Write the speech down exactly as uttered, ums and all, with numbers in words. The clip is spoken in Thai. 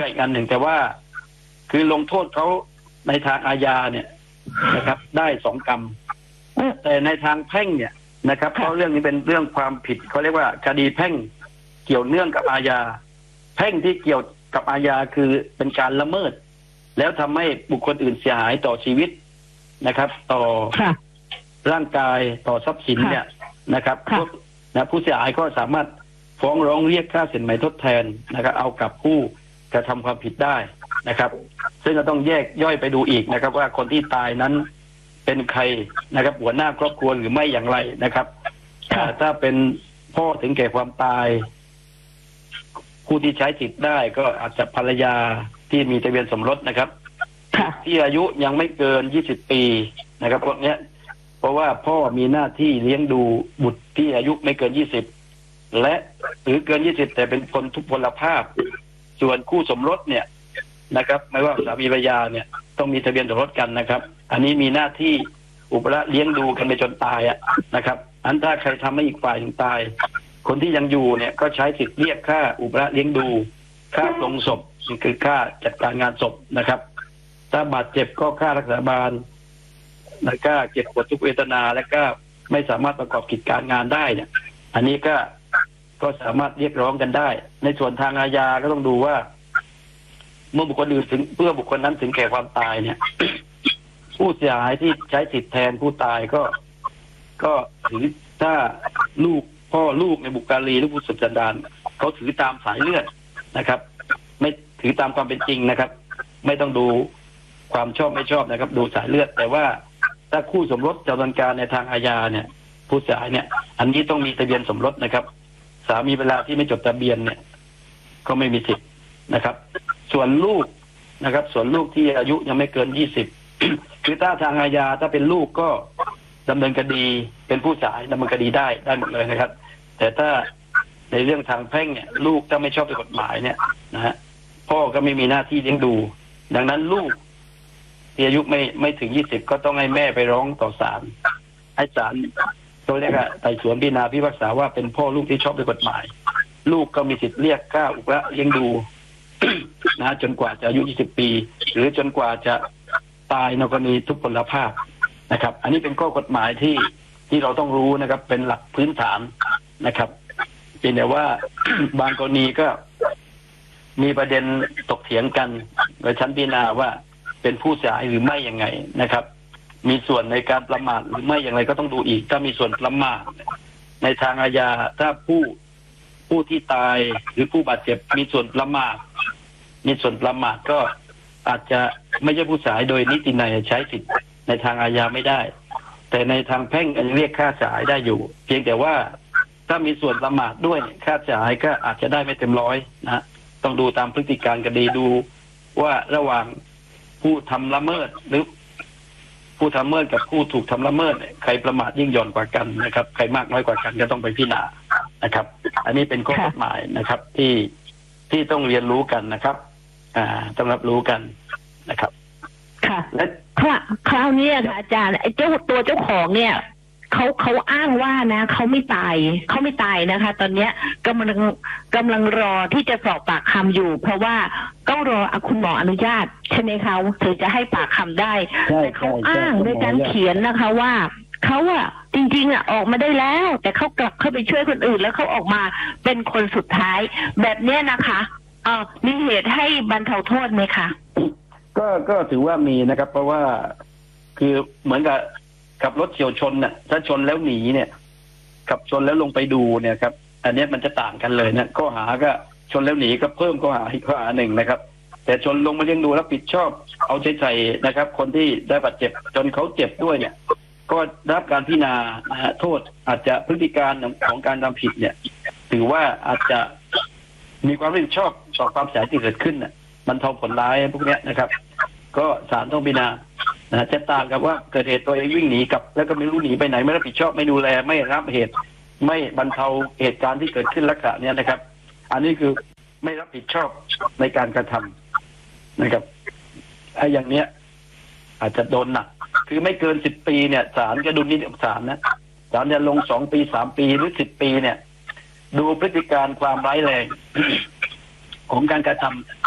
ก็อีกอันหนึ่งแต่ว่าคือลงโทษเขาในทางอาญาเนี่ยนะครับได้สองกรรมแต่ในทางแพ่งเนี่ยนะครับเพราะเรื่องนี้เป็นเรื่องความผิดเขาเรียกว่าคดีแพ่งเกี่ยวเนื่องกับอาญาแพ่งที่เกี่ยวกับอาญาคือเป็นการละเมิดแล้วทำให้บุคคลอื่นเสียหายต่อชีวิตนะครับต่อร่างกายต่อทรัพย์สินเนี่ยนะครับนะผู้เสียหายก็สามารถฟ้องร้องเรียกค่าสินไหมทดแทนนะครับเอากับผู้กระทำความผิดได้นะครับซึ่งก็ต้องแยกย่อยไปดูอีกนะครับว่าคนที่ตายนั้นเป็นใครนะครับหัวหน้าครอบครัวหรือไม่อย่างไรนะครับถ้าเป็นพ่อถึงแก่ความตายผู้ที่ใช้สิทธิ์ได้ก็อาจจะภรรยาที่มีทะเบียนสมรสนะครับที่อายุยังไม่เกินยี่สิบปีนะครับพวกเนี้ยเพราะว่าพ่อมีหน้าที่เลี้ยงดูบุตรที่อายุไม่เกินยี่สิบและหรือเกินยี่สิบแต่เป็นคนทุพพลภาพส่วนคู่สมรสเนี่ยนะครับไม่ว่าสามีภรรยาเนี่ยต้องมีทะเบียนสมรสกันนะครับอันนี้มีหน้าที่อุปละเลี้ยงดูกันไปจนตายอ่ะนะครับอันถ้าใครทำให้อีกฝ่ายถึงตายคนที่ยังอยู่เนี่ยก็ใช้สิทธิ์เรียกค่าอุปละเลี้ยงดูค่าปลงศพคือค่าจัดการงานศพนะครับถ้าบาดเจ็บก็ค่ารักษาบาลและค่าเจ็บปวดทุกเวทนาและก็ไม่สามารถประกอบกิจการงานได้เนี่ยอันนี้ก็ก็สามารถเรียกร้องกันได้ในส่วนทางอาญาก็ต้องดูว่าเมื่อบุคคลอื่นถึงเพื่อบุคคลนั้นถึงแก่ความตายเนี่ย ผู้เสียหายที่ใช้สิทธิแทนผู้ตายก็ก็ถือถ้าลูกพ่อลูกในบุคการีหรือผู้สืบสันดานเขาถือตามสายเลือดนะครับไม่ถือตามความเป็นจริงนะครับไม่ต้องดูความชอบไม่ชอบนะครับดูสายเลือดแต่ว่าถ้าคู่สมรสจะดำเนินการในทางอาญาเนี่ยผู้เสียหายเนี่ยอันนี้ต้องมีทะเบียนสมรสนะครับสามีเวลาที่ไม่จดทะเบียนเนี่ยก็ไม่มีสิทธิ์นะครับส่วนลูกนะครับส่วนลูกที่อายุยังไม่เกินยี่สิบ คือถ้าทางอาญาถ้าเป็นลูกก็ดำเนินคดีเป็นผู้เสียหายดำเนินคดีได้ได้หมดเลยนะครับแต่ถ้าในเรื่องทางแพ่งเนี่ยลูกถ้าไม่ชอบด้วยกฎหมายเนี่ยนะฮะพ่อก็ไม่มีหน้าที่เลี้ยงดูดังนั้นลูกที่อายุไม่ไม่ถึงยี่สิบก็ต้องให้แม่ไปร้องต่อศาลให้ศาลตัวเรียกว่าไต่สวนพิจารณาพิพากษาว่าเป็นพ่อลูกที่ชอบด้วยกฎหมายลูกก็มีสิทธิ์เรียกค่าอุปละเลี้ยงดู นะจนกว่าจะอายุยี่สิบปีหรือจนกว่าจะตายในกรณีทุพพลภาพนะครับอันนี้เป็นข้อกฎหมายที่ที่เราต้องรู้นะครับเป็นหลักพื้นฐานนะครับเพียงแต่ว่า บางกรณีก็มีประเด็นตกเถียงกันในชั้นพิจารณาว่าเป็นผู้เสียหายหรือไม่ยังไงนะครับมีส่วนในการประมาทหรือไม่อย่างไรก็ต้องดูอีกถ้ามีส่วนประมาทในทางอาญาถ้าผู้ผู้ที่ตายหรือผู้บาดเจ็บมีส่วนประมาทมีส่วนประมาทก็อาจจะไม่ใช่ผู้เสียหายโดยนิตินัยใช้สิทธิ์ในทางอาญาไม่ได้แต่ในทางแพ่งยังเรียกค่าเสียหายได้อยู่เพียงแต่ว่าถ้ามีส่วนประมาทด้วยค่าเสียหายก็อาจจะได้ไม่เต็มร้อยนะต้องดูตามพฤติการคดีดูว่าระหว่างผู้ทำละเมิดหรือผู้ทำละเมิดกับผู้ถูกทำละเมิดใครประมาทยิ่งหย่อนกว่ากันนะครับใครมากน้อยกว่ากันก็ต้องไปพิจารณานะครับอันนี้เป็นข้อกฎหมายนะครับที่ที่ต้องเรียนรู้กันนะครับอ่าต้องรับรู้กันนะครับค่ะและคราวนี้ค่ะอาจารย์ไอ้เจ้าตัวเจ้าของเนี่ยเขาเขาอ้างว่านะเขาไม่ตายเขาไม่ตายนะคะตอนเนี้ยกำลังกำลังรอที่จะสอบปากคำอยู่เพราะว่าต้องรอคุณหมออนุญาตใช่ไหมเขาถึงจะให้ปากคำได้แต่เขาอ้างในการเขียนนะคะว่าเขาอะจริงๆอะออกมาได้แล้วแต่เขากลับเข้าไปช่วยคนอื่นแล้วเขาออกมาเป็นคนสุดท้ายแบบเนี้ยนะคะเออมีเหตุให้บรรเทาโทษไหมคะก็ก็ถือว่ามีนะครับเพราะว่าคือเหมือนกับขับรถเฉียวชนน่ะถ้าชนแล้วหนีเนี่ยขับชนแล้วลงไปดูเนี่ยครับอันนี้มันจะต่างกันเลยนะข้อหาก็ชนแล้วหนีก็เพิ่มข้อหาอีกข้อหาหนึ่งนะครับแต่ชนลงมาเลี้ยงดูรับผิดชอบเอาใจใส่นะครับคนที่ได้บาดเจ็บจนเขาเจ็บด้วยเนี่ยก็ได้รับการพิจารณานะฮะโทษอาจจะพฤติการของการทำผิดเนี่ยถือว่าอาจจะมีความรับผิดชอบต่อความเสียหายที่เกิดขึ้นน่ะบรรเทาผลร้ายพวกนี้นะครับก็ศาลต้องพิจารณานะจะต่างกับว่าเกิดเหตุตัวเองวิ่งหนีกับแล้วก็ไม่รู้หนีไปไหนไม่รับผิดชอบไม่ดูแลไม่รับเหตุไม่บรรเทาเหตุการณ์ที่เกิดขึ้นลักษณะนี้นะครับอันนี้คือไม่รับผิดชอบในการกระทำนะครับไอ้อย่างเนี้ยอาจจะโดนหนักคือไม่เกินสิบปีเนี่ยศาลก็ดุลพินิจศาลนะศาลจะลงสองปีสามปีหรือสิบปีเนี่ยดูพฤติการความร้ายแรงของการกระท